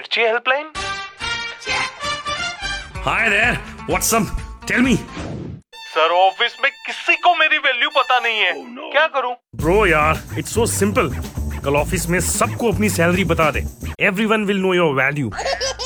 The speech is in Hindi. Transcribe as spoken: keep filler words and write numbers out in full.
मिर्ची helpline. Hi there, what's up? Tell me. Sir office में किसी को मेरी वैल्यू पता नहीं है। oh, no. क्या करूं? ब्रो यार, इट्स सो सिंपल। कल ऑफिस में सबको अपनी सैलरी बता दे। Everyone will know your value.